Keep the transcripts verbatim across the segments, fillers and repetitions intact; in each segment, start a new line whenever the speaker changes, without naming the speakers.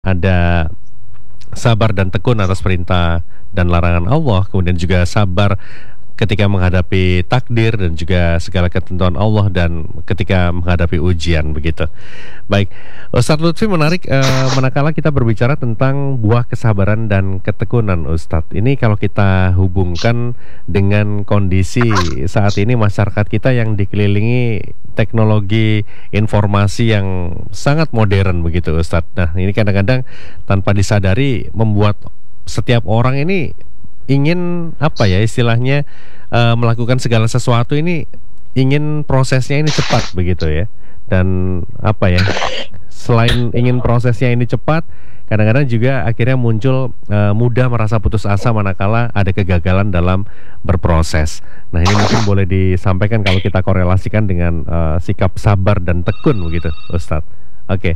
ada sabar dan tekun atas perintah dan larangan Allah, kemudian juga sabar ketika menghadapi takdir dan juga segala ketentuan Allah dan ketika menghadapi ujian begitu. Baik, Ustadz Lutfi menarik eh, manakala kita berbicara tentang buah kesabaran dan ketekunan, Ustadz. Ini kalau kita hubungkan dengan kondisi saat ini masyarakat kita yang dikelilingi teknologi informasi yang sangat modern begitu, Ustadz. Nah, ini kadang-kadang tanpa disadari membuat setiap orang ini ingin apa ya istilahnya uh, melakukan segala sesuatu ini ingin prosesnya ini cepat begitu ya, dan apa ya selain ingin prosesnya ini cepat, kadang-kadang juga akhirnya muncul uh, mudah merasa putus asa manakala ada kegagalan dalam berproses. Nah, ini mungkin boleh disampaikan kalau kita korelasikan dengan uh, sikap sabar dan tekun begitu, Ustadz. Oke.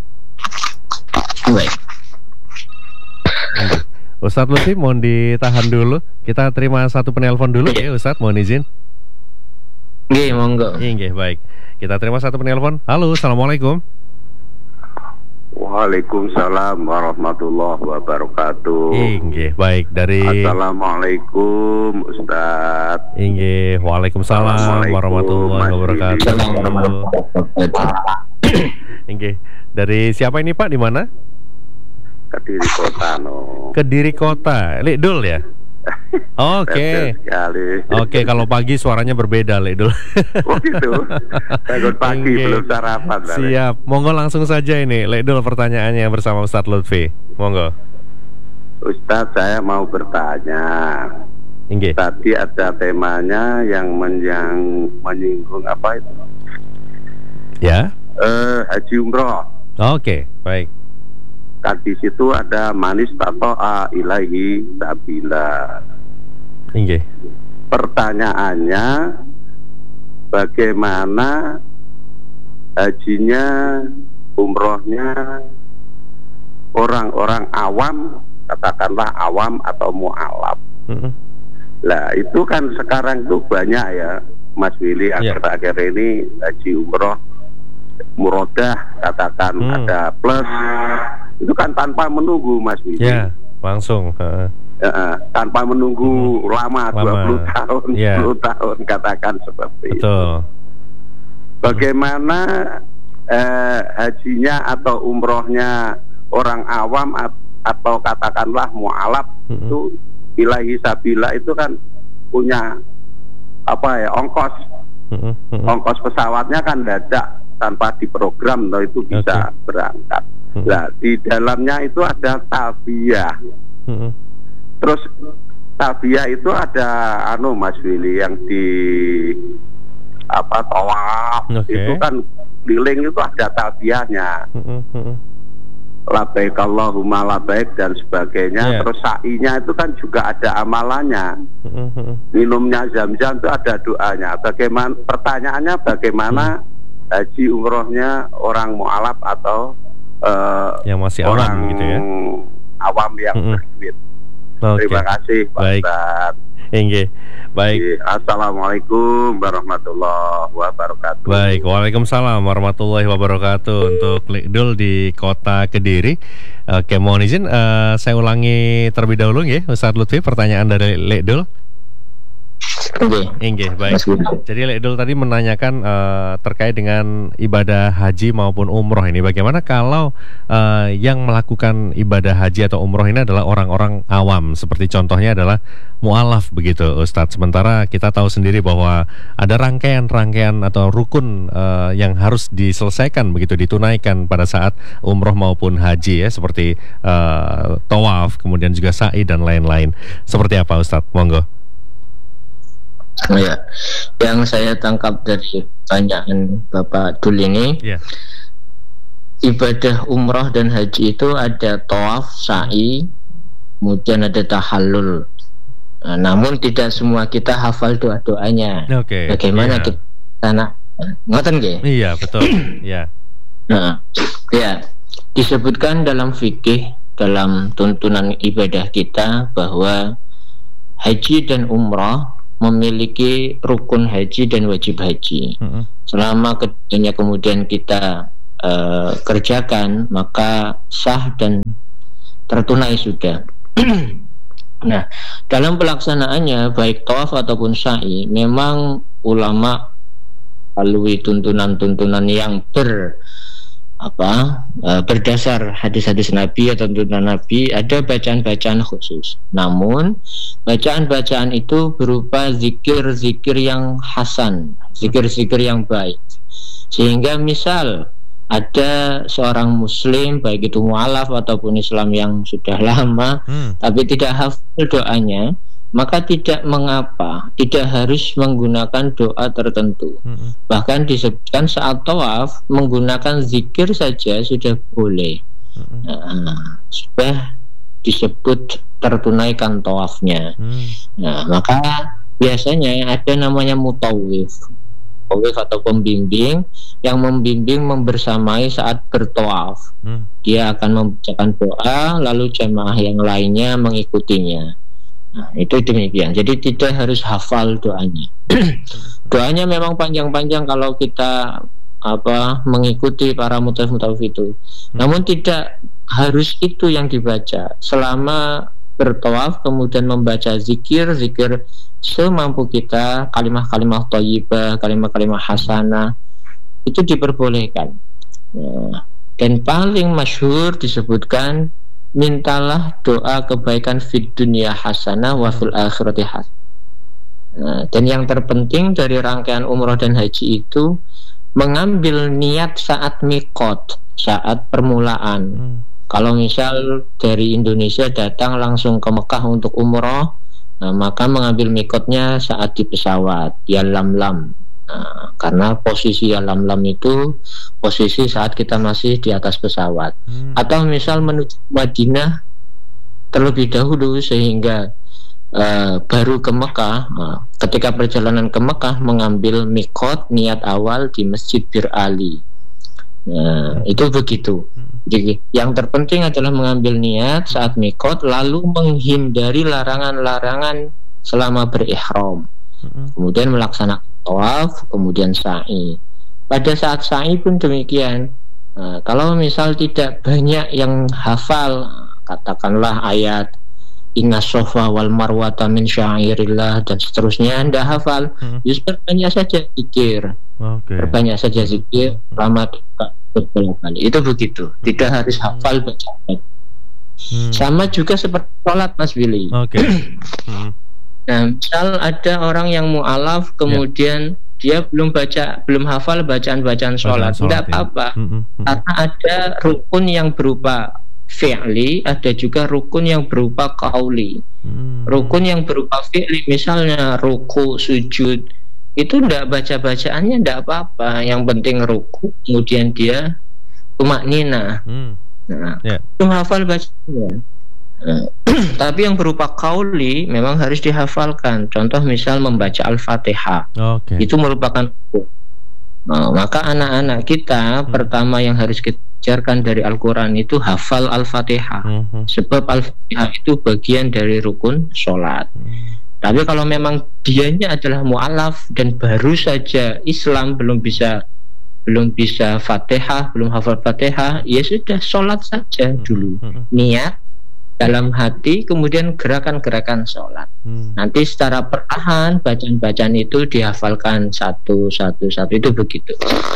Baik.
Ustadz Lutfi, mohon ditahan dulu. Kita terima satu penelpon dulu ya, Ustadz, mohon izin.
Nggih, monggo.
Nggih, baik. Kita terima satu penelpon. Halo, assalamualaikum.
Waalaikumsalam warahmatullahi wabarakatuh.
Nggih, baik. Dari
Assalamualaikum Ustadz.
Nggih, waalaikumsalam warahmatullahi wabarakatuh. Nggih. Dari siapa ini, Pak? Di mana?
Kediri Kota, no.
Kediri Kota, Lek Dul ya? Oke.
Okay.
Oke, okay, kalau pagi suaranya berbeda, Lek Dul.
Oh gitu. Bangun pagi okay. Belum sarapan.
Siap. Monggo langsung saja ini, Lek Dul, pertanyaannya bersama Ustadz Lutfi. Monggo.
Ustadz, saya mau bertanya.
Inge.
Tadi ada temanya yang menyang, menyinggung apa itu?
Ya.
Eh, haji umroh.
Oke, okay, baik.
Kan di situ ada manis tato'a ilahi sabila.
Inge.
Pertanyaannya, bagaimana hajinya, umrohnya orang-orang awam, katakanlah awam atau mu'alaf. Mm-hmm. Lah itu kan sekarang tuh banyak ya, Mas Willy,
yeah.
akhir-akhir ini haji umroh murodah, katakan hmm. ada plus, itu kan tanpa menunggu, Mas Willy.
Ya, langsung uh.
ya, tanpa menunggu hmm. lama, lama dua puluh tahun, yeah. sepuluh tahun, katakan seperti
Betul.
itu. Bagaimana eh, hajinya atau umrohnya orang awam atau katakanlah mu'alaf hmm. itu ilahi sabila itu kan punya apa ya, ongkos hmm. Hmm. ongkos pesawatnya kan dadak tanpa diprogram, loh, itu bisa okay. berangkat. Hmm. Nah, di dalamnya itu ada talbiyah. Hmm. Terus talbiyah itu ada anu Mas Willy yang di apa tawaf okay. itu kan keliling itu ada talbiyahnya. Hmm. Hmm. Labaik Allahumma labaik dan sebagainya. Yeah. Terus sa'inya itu kan juga ada amalannya. Hmm. Minumnya zam-zam itu ada doanya. Bagaimana pertanyaannya bagaimana hmm. haji umrohnya orang mu'alaf atau uh,
yang masih
orang
awam gitu ya,
awam yang mm-hmm. berduit.
Okay.
Terima kasih Pak Ustadz.
Baik. Baik.
Assalamualaikum warahmatullahi wabarakatuh.
Baik, waalaikumsalam warahmatullahi wabarakatuh. Untuk Lekdul di Kota Kediri. Oke, mohon izin uh, saya ulangi terlebih dahulu ya, Ustadz Lutfi, pertanyaan dari Lekdul.
Oke,
okay. Baik. Jadi Lekdul tadi menanyakan uh, terkait dengan ibadah haji maupun umroh ini. Bagaimana kalau uh, yang melakukan ibadah haji atau umroh ini adalah orang-orang awam, seperti contohnya adalah mu'alaf begitu, Ustadz. Sementara kita tahu sendiri bahwa ada rangkaian-rangkaian atau rukun uh, yang harus diselesaikan begitu, ditunaikan pada saat umroh maupun haji ya, seperti uh, tawaf, kemudian juga sa'i dan lain-lain. Seperti apa, Ustadz? Monggo.
Ya, yang saya tangkap dari pertanyaan Bapak Dul ini, yeah. ibadah umrah dan haji itu ada tawaf, sa'i, kemudian ada tahallul. Nah, namun tidak semua kita hafal doa-doanya.
Okay.
Bagaimana yeah. kita nak ngoten nggih?
Iya, betul. Iya.
Nah, ya, disebutkan dalam fikih, dalam tuntunan ibadah kita bahwa haji dan umrah memiliki rukun haji dan wajib haji. Mm-hmm. Selama keduanya kemudian kita uh, kerjakan, maka sah dan tertunai sudah. Nah, dalam pelaksanaannya baik tawaf ataupun sa'i, memang ulama melalui tuntunan-tuntunan yang ber apa uh, berdasar hadis-hadis Nabi atau tuntunan Nabi, ada bacaan-bacaan khusus. Namun bacaan-bacaan itu berupa zikir-zikir yang hasan, zikir-zikir yang baik. Sehingga misal ada seorang muslim, baik itu mu'alaf ataupun Islam yang sudah lama, hmm. tapi tidak hafal doanya, maka tidak mengapa, tidak harus menggunakan doa tertentu. Hmm. Bahkan disebutkan saat tawaf menggunakan zikir saja sudah boleh. Hmm. Nah, sudah disebut tertunaikan tawafnya. Hmm. Nah, maka biasanya ada namanya mutawif. Mutawif atau pembimbing yang membimbing membersamai saat bertawaf. Hmm. Dia akan membacakan doa, lalu jamaah yang lainnya mengikutinya. Nah, itu demikian. Jadi tidak harus hafal doanya. Doanya memang panjang-panjang kalau kita apa mengikuti para mutawif-mutawif itu. Hmm. Namun tidak harus itu yang dibaca. Selama bertawaf kemudian membaca zikir, zikir semampu kita, kalimah-kalimah thayyibah, kalimah-kalimah hasanah, itu diperbolehkan. Nah, dan paling masyhur disebutkan, mintalah doa kebaikan fid dunya hasanah wa fil akhirati hasanah. Nah, dan yang terpenting dari rangkaian umroh dan haji itu mengambil niat saat mikot, saat permulaan. Hmm. Kalau misal dari Indonesia datang langsung ke Mekah untuk umroh, nah, maka mengambil mikotnya saat di pesawat, ya lam-lam. Nah, karena posisi ya lam-lam itu posisi saat kita masih di atas pesawat. Hmm. Atau misal menuju Madinah terlebih dahulu sehingga uh, baru ke Mekah. Nah, ketika perjalanan ke Mekah mengambil mikot niat awal di Masjid Bir Ali. Nah, itu begitu. Jadi yang terpenting adalah mengambil niat saat mikot, lalu menghindari larangan-larangan selama berihram. Kemudian melaksanakan tawaf, kemudian sa'i. Pada saat sa'i pun demikian. Nah, kalau misal tidak banyak yang hafal, katakanlah ayat Inna Sofa wal Marwata min syairillah dan seterusnya, Anda hafal, hmm. justru banyak saja zikir. Okay. Perbanyak saja zikir, lama beberapa kali. Itu begitu. Tidak harus hafal bacaan. Hmm. Sama juga seperti sholat, Mas Willy. Okay. hmm. Nah, misal ada orang yang mu'alaf kemudian yeah. dia belum baca, belum hafal bacaan-bacaan sholat, tidak apa-apa. Ya. Hmm. Hmm. Karena ada rukun yang berupa fi'li, ada juga rukun yang berupa qauli. Hmm. Rukun yang berupa fi'li, misalnya ruku, sujud, itu ndak baca-bacaannya ndak apa-apa. Yang penting ruku, kemudian dia tumaknina. Hmm. Nah, yeah. itu hafal bacanya. Nah, tapi yang berupa qauli memang harus dihafalkan. Contoh misal membaca Al-Fatihah. Okay. Itu merupakan ruku. Nah, maka anak-anak kita hmm. pertama yang harus kita ajarkan dari Al-Quran itu hafal Al-Fatihah. Hmm. Sebab Al-Fatihah itu bagian dari rukun sholat. Hmm. Tapi kalau memang dianya adalah mu'alaf dan baru saja Islam, belum bisa belum bisa Fatihah, belum hafal Fatihah, ya sudah sholat saja dulu. Hmm. Niat dalam hati, kemudian gerakan-gerakan sholat. Hmm. Nanti secara perlahan bacaan-bacaan itu dihafalkan satu satu satu, itu begitu.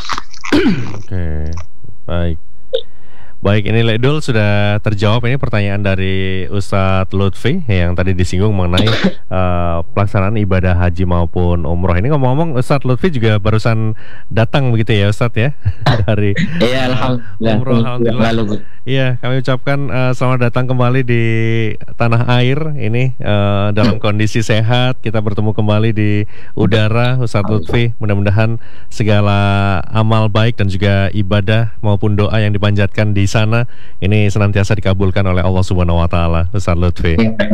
Oke, okay. Baik. Baik, ini Ledul sudah terjawab ini pertanyaan dari Ustadz Lutfi yang tadi disinggung mengenai uh, pelaksanaan ibadah haji maupun umroh. Ini ngomong-ngomong Ustadz Lutfi juga barusan datang begitu ya Ustadz ya dari
Iya, alhamdulillah.
Umroh, alhamdulillah. Iya, kami ucapkan uh, selamat datang kembali di tanah air ini uh, dalam kondisi sehat. Kita bertemu kembali di udara Ustadz Lutfi. Mudah-mudahan segala amal baik dan juga ibadah maupun doa yang dipanjatkan di sana ini senantiasa dikabulkan oleh Allah Subhanahu wa taala, Ustadz Lutfi.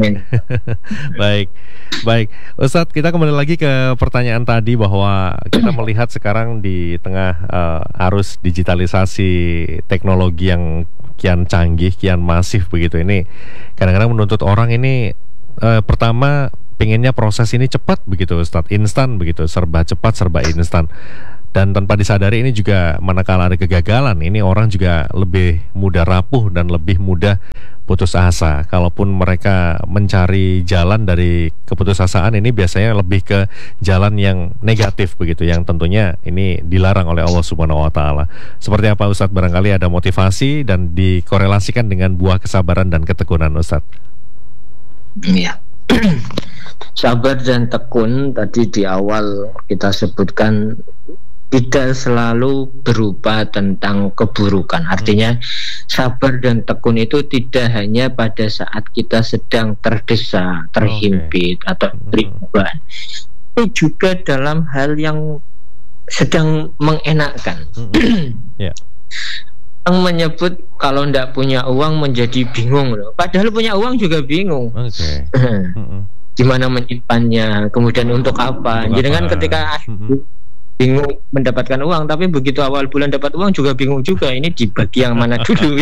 Baik. Baik, Ustadz, kita kembali lagi ke pertanyaan tadi bahwa kita melihat sekarang di tengah uh, arus digitalisasi teknologi yang kian canggih, kian masif begitu ini. Kadang-kadang menuntut orang ini uh, pertama pengennya proses ini cepat begitu Ustadz, instan begitu, serba cepat, serba instan. Dan tanpa disadari ini juga manakala ada kegagalan, ini orang juga lebih mudah rapuh dan lebih mudah putus asa. Kalaupun mereka mencari jalan dari keputusasaan, ini biasanya lebih ke jalan yang negatif begitu, yang tentunya ini dilarang oleh Allah Subhanahu wa taala. Seperti apa Ustadz, barangkali ada motivasi dan dikorelasikan dengan buah kesabaran dan ketekunan, Ustadz?
Iya. Sabar dan tekun tadi di awal kita sebutkan tidak selalu berupa tentang keburukan. Artinya sabar dan tekun itu tidak hanya pada saat kita sedang terdesak, terhimpit, okay, atau terimbang. Itu juga dalam hal yang sedang mengenakkan.
Yeah.
Yang menyebut kalau tidak punya uang menjadi bingung loh. Padahal punya uang juga bingung.
Okay.
Gimana menyimpannya, kemudian untuk apa. Jadi kan ketika bingung mendapatkan uang, tapi begitu awal bulan dapat uang juga bingung juga, ini dibagi yang mana dulu.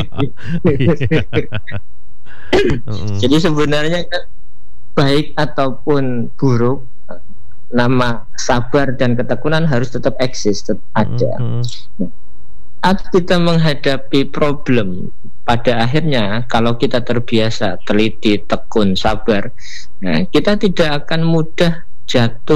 Jadi sebenarnya baik ataupun buruk, nama sabar dan ketekunan harus tetap eksis, tetap ada. Saat kita menghadapi problem, pada akhirnya kalau kita terbiasa teliti, tekun, sabar, nah kita tidak akan mudah jatuh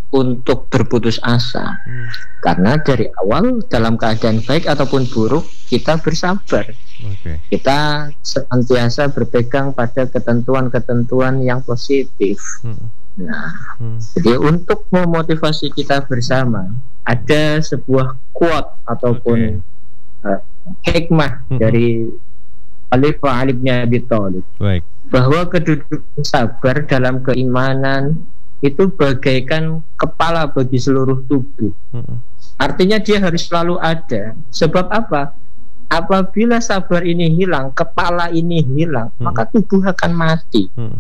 untuk berputus asa, hmm. karena dari awal dalam keadaan baik ataupun buruk kita bersabar. Okay. Kita senantiasa berpegang pada ketentuan-ketentuan yang positif. Hmm. Nah, hmm. jadi untuk memotivasi kita bersama, ada sebuah quote ataupun okay. uh, hikmah hmm. dari Khalifah Ali bin Abi Thalib, right. bahwa kedudukan sabar dalam keimanan itu bagaikan kepala bagi seluruh tubuh. Hmm. Artinya dia harus selalu ada. Sebab apa? Apabila sabar ini hilang, kepala ini hilang, hmm. maka tubuh akan mati. Hmm.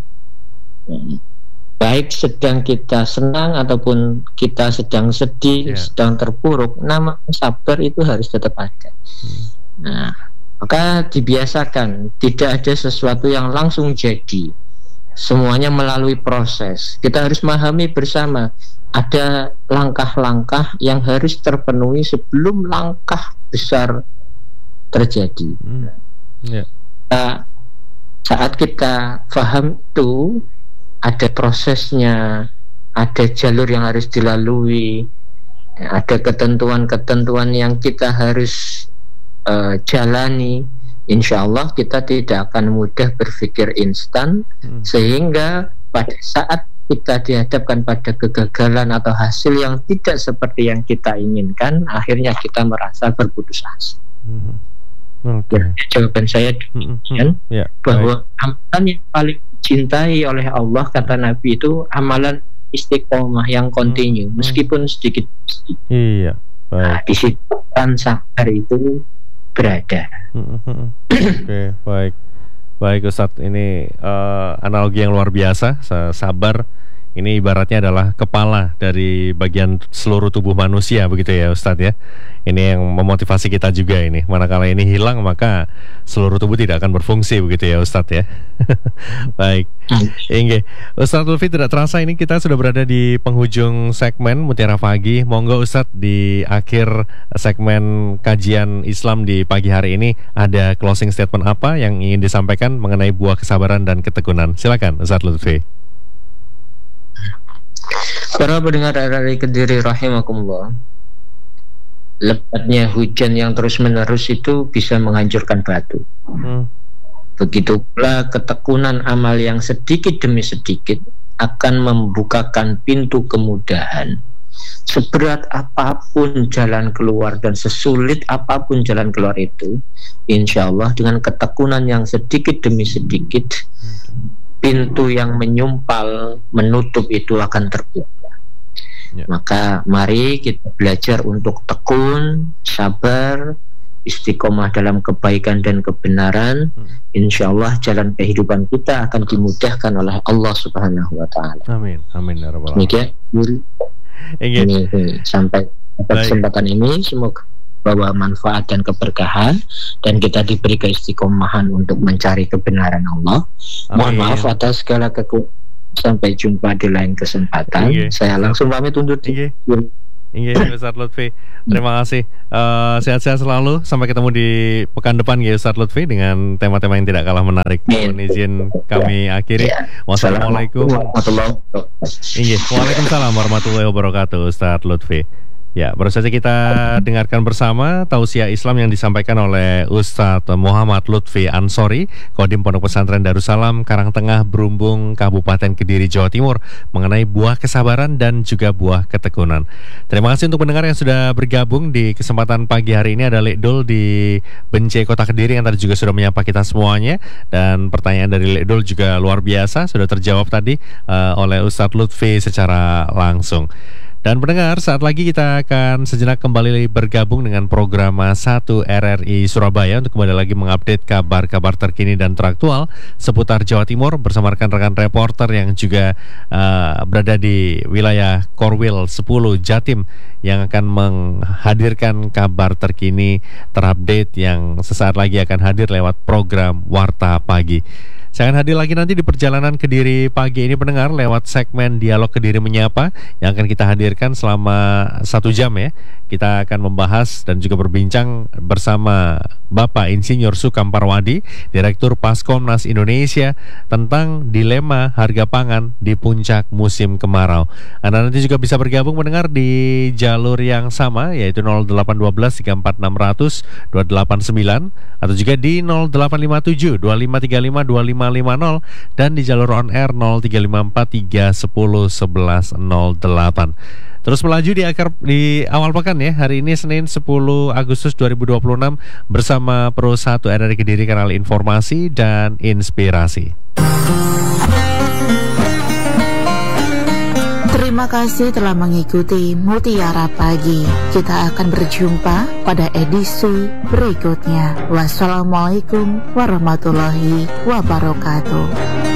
Hmm. Baik sedang kita senang ataupun kita sedang sedih, yeah. sedang terpuruk, nama sabar itu harus tetap ada. Hmm. Nah, maka dibiasakan, tidak ada sesuatu yang langsung jadi. Semuanya melalui proses. Kita harus memahami bersama, ada langkah-langkah yang harus terpenuhi sebelum langkah besar terjadi. Hmm. Yeah. Nah, saat kita paham itu, ada prosesnya, ada jalur yang harus dilalui, ada ketentuan-ketentuan yang kita harus uh, jalani. Insya Allah kita tidak akan mudah berpikir instan, hmm. sehingga pada saat kita dihadapkan pada kegagalan atau hasil yang tidak seperti yang kita inginkan, akhirnya kita merasa berputus asa. Hmm. Okay. Ya, jawaban saya demikian, hmm. yeah. bahwa right. amalan yang paling dicintai oleh Allah, kata Nabi, itu amalan istiqomah yang kontinu, hmm. meskipun sedikit-sedikit. Iya. Nah, di situ kan sabar itu berada.
Oke, okay, baik, baik Ustadz. Ini uh, analogi yang luar biasa. Sabar ini ibaratnya adalah kepala dari bagian seluruh tubuh manusia, begitu ya Ustadz ya. Ini yang memotivasi kita juga ini. Manakala ini hilang, maka seluruh tubuh tidak akan berfungsi, begitu ya Ustadz ya. Baik. Inge, Ustadz Lutfi, tidak terasa ini kita sudah berada di penghujung segmen Mutiara Pagi. Monggo Ustadz, di akhir segmen kajian Islam di pagi hari ini, ada closing statement apa yang ingin disampaikan mengenai buah kesabaran dan ketekunan? Silakan Ustadz Lutfi.
Para pendengar R R I Kediri rahimakumullah, lebatnya hujan yang terus menerus itu bisa menghancurkan batu. hmm. Begitu pula ketekunan amal yang sedikit demi sedikit akan membukakan pintu kemudahan. Seberat apapun jalan keluar dan sesulit apapun jalan keluar itu, insya Allah dengan ketekunan yang sedikit demi sedikit, pintu yang menyumpal menutup itu akan terbuka. Ya. Maka mari kita belajar untuk tekun, sabar, istiqomah dalam kebaikan dan kebenaran. hmm. Insya Allah jalan kehidupan kita akan dimudahkan oleh Allah Subhanahu wa Ta'ala.
Amin, amin ya rabbal
alamin. Ini, ini sampai kesempatan ini semoga bawa manfaat dan keberkahan, dan kita diberi keistiqomahan untuk mencari kebenaran Allah. Amin. Mohon maaf atas segala kekurangan. Sampai jumpa di lain kesempatan. Iya. Saya langsung pamit undur diri.
Iya, Ustadz Lutfi. Terima kasih. Uh, sehat-sehat selalu. Sampai ketemu di pekan depan ya Ustadz Lutfi dengan tema-tema yang tidak kalah menarik. Mohon izin kami akhiri. Wassalamualaikum warahmatullahi wabarakatuh. Waalaikumsalam warahmatullahi wabarakatuh, Ustadz Lutfi. Ya, baru saja kita dengarkan bersama tausiah Islam yang disampaikan oleh Ustadz Muhammad Lutfi Ansori, Kodim Pondok Pesantren Darussalam, Karangtengah, Berumbung, Kabupaten Kediri, Jawa Timur, mengenai buah kesabaran dan juga buah ketekunan. Terima kasih untuk pendengar yang sudah bergabung di kesempatan pagi hari ini. Ada Lekdul di Bence, Kota Kediri yang tadi juga sudah menyapa kita semuanya. Dan pertanyaan dari Lekdul juga luar biasa, sudah terjawab tadi uh, oleh Ustadz Lutfi secara langsung. Dan pendengar, saat lagi kita akan sejenak kembali bergabung dengan program satu R R I Surabaya untuk kembali lagi mengupdate kabar-kabar terkini dan teraktual seputar Jawa Timur bersama rekan-rekan reporter yang juga uh, berada di wilayah Korwil sepuluh Jatim yang akan menghadirkan kabar terkini terupdate yang sesaat lagi akan hadir lewat program Warta Pagi. Saya akan hadir lagi nanti di perjalanan Kediri pagi ini pendengar lewat segmen Dialog Kediri Menyapa yang akan kita hadirkan selama satu jam ya. Kita akan membahas dan juga berbincang bersama Bapak Insinyur Sukam Parwadi, Direktur Paskomnas Indonesia, tentang dilema harga pangan di puncak musim kemarau. Anda nanti juga bisa bergabung mendengar di jalur yang sama yaitu nol delapan satu dua tiga empat enam nol nol dua delapan sembilan atau juga di nol delapan lima tujuh dua lima tiga lima dua lima lima nol dan di jalur on air nol tiga lima empat tiga satu nol satu satu nol delapan. Terus melaju di akar di awal pekan ya. Hari ini Senin sepuluh Agustus dua ribu dua puluh enam bersama Pro satu R R I Kediri, kanal informasi dan inspirasi.
Terima kasih telah mengikuti Mutiara Pagi. Kita akan berjumpa pada edisi berikutnya. Wassalamualaikum warahmatullahi wabarakatuh.